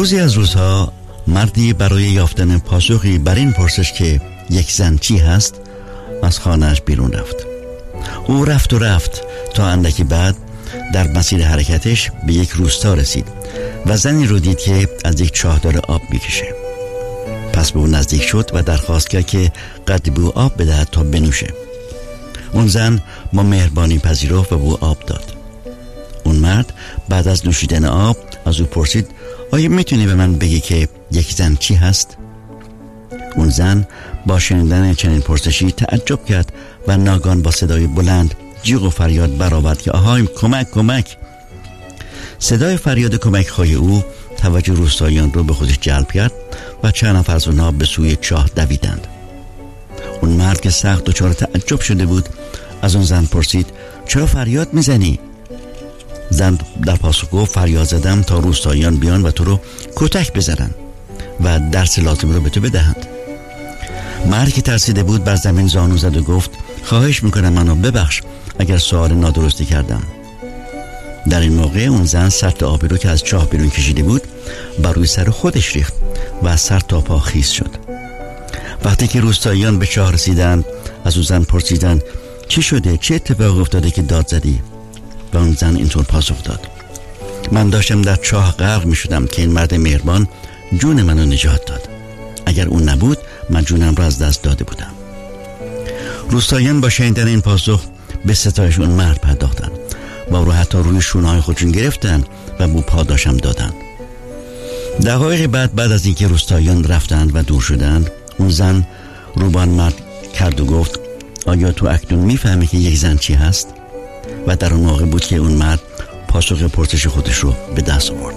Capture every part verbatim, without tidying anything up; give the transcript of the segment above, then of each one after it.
روزی از روزها مردی برای یافتن پاسخی بر این پرسش که یک زن چی هست از خانه‌اش بیرون رفت. او رفت و رفت تا اندکی بعد در مسیر حرکتش به یک روستا رسید و زنی رو دید که از یک چاهدار آب میکشه. پس به او نزدیک شد و درخواست کرد که قدری به او آب بدهد تا بنوشه. اون زن با مهربانی پذیرفت و به او آب داد. اون مرد بعد از نوشیدن آب از او پرسید آیا میتونی به من بگی که یک زن چی هست؟ اون زن با شنیدن چنین پرسشی تعجب کرد و ناگهان با صدای بلند جیغ و فریاد برآورد که آهای کمک کمک. صدای فریاد کمک خواهی او توجه روستاییان رو به خودش جلب کرد و چند نفر از اونها به سوی چاه دویدند. اون مرد که سخت دچار تعجب شده بود از اون زن پرسید چرا فریاد میزنی؟ زن در پاسخ گفت فریاد زدم تا روستاییان بیان و تو رو کتک بزنن و درس لازم رو به تو بدهند. مرد که ترسیده بود بر زمین زانو زد و گفت خواهش میکنم منو ببخش اگر سوال نادرستی کردم. در این موقع اون زن سطل آبی رو که از چاه بیرون کشیده بود بر روی سر خودش ریخت و از سر تا پا خیس شد. وقتی که روستاییان به چاه رسیدند از اون زن پرسیدند چی شده؟ چه اتفاقی افتاده که داد زدی؟ و اون زن اینطور پاسخ داد من داشتم در چاه غرق می شدم که این مرد مهربان جون منو نجات داد. اگر اون نبود من جونم را از دست داده بودم. روستاییان با شنیدن این پاسخ به ستایش اون مرد پرداختند و او رو حتی روی شونه‌های خودشون گرفتن و بو پاداشم دادند. دقایق بعد بعد از اینکه روستاییان رفتند و دور شدند اون زن روبان مرد کرد و گفت آیا تو اکنون میفهمی که یک زن چی هست؟ و در اون موقع بود که اون مرد پاسخ پرسش خودش رو به دست آورد.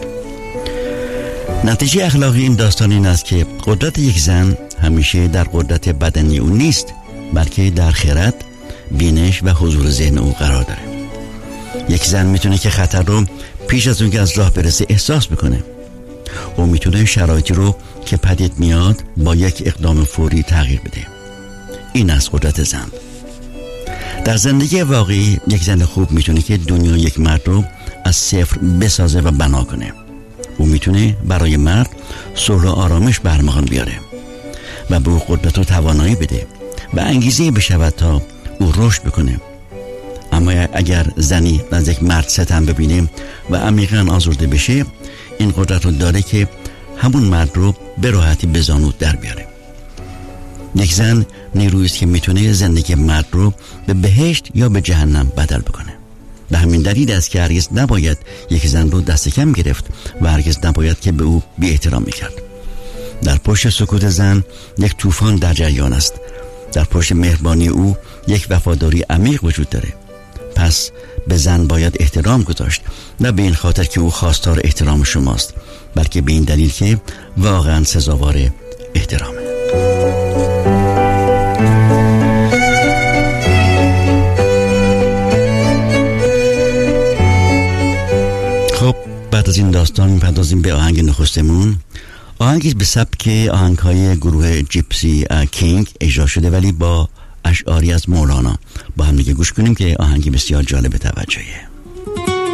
نتیجه اخلاقی این داستان این است که قدرت یک زن همیشه در قدرت بدنی او نیست بلکه در خرد، بینش و حضور ذهن او قرار داره. یک زن میتونه که خطر رو پیش از اون که از راه برسه احساس بکنه. او میتونه شرایطی رو که پدید میاد با یک اقدام فوری تغییر بده. این است قدرت زن. در زندگی واقعی یک زن خوب میتونه که دنیا یک مرد رو از صفر بسازه و بنا کنه. او میتونه برای مرد صلح و آرامش برمغان بیاره و به او قدرت و توانایی بده و انگیزه بشود تا او رشد بکنه. اما اگر زنی از یک مرد ستم ببینه و عمیقاً آزرده بشه این قدرت رو داره که همون مرد رو به راحتی به زانو در بیاره. یک زن نیرویی است که میتونه زندگی مرد رو به بهشت یا به جهنم بدل بکنه. به همین دلیل است که هرگز نباید یک زن رو دست کم گرفت و هرگز نباید که به او بی احترامی کرد. در پشت سکوت زن یک طوفان در جریان است. در پشت مهربانی او یک وفاداری عمیق وجود داره. پس به زن باید احترام گذاشت، نه به این خاطر که او خواستار احترام شماست بلکه به این دلیل که واقعا سزاوار احترامه. خب بعد از این داستان میپردازیم به آهنگ نخستمون. آهنگی به سبک آهنگ‌های گروه جیپسی کینگ اجرا شده ولی با اشعاری از مولانا. با هم دیگه گوش کنیم که آهنگی بسیار جالب توجهیه.